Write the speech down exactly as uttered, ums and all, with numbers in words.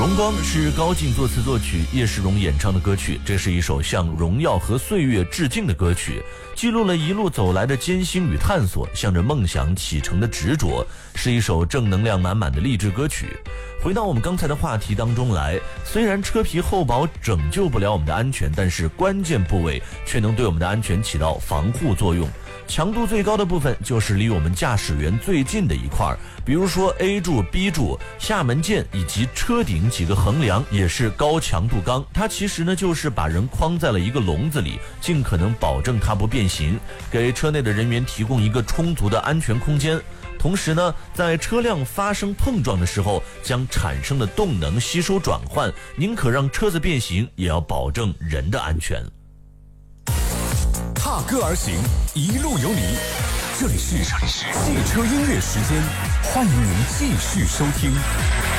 荣光是高进作词作曲，叶世荣演唱的歌曲。这是一首向荣耀和岁月致敬的歌曲，记录了一路走来的艰辛与探索，向着梦想启程的执着，是一首正能量满满的励志歌曲。回到我们刚才的话题当中来，虽然车皮厚薄拯救不了我们的安全，但是关键部位却能对我们的安全起到防护作用。强度最高的部分就是离我们驾驶员最近的一块，比如说 A 柱、B 柱、下门键以及车顶几个横梁也是高强度钢。它其实呢就是把人框在了一个笼子里，尽可能保证它不变形，给车内的人员提供一个充足的安全空间。同时呢，在车辆发生碰撞的时候，将产生的动能吸收转换，宁可让车子变形，也要保证人的安全。 踏歌而行，一路有你。这里是汽车音乐时间，欢迎您继续收听。